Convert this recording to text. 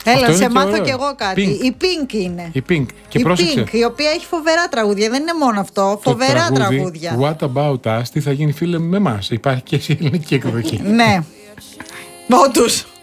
Έλα, σε μάθω κι εγώ κάτι. Η Pink είναι. Η Pink. Και η πρόσεξε. Pink, η οποία έχει φοβερά τραγούδια. Δεν είναι μόνο αυτό. Φοβερά τραγούδια. What about us, τι θα γίνει, φίλε, με εμάς. Υπάρχει και η ελληνική εκδοχή. Ναι. Όντως.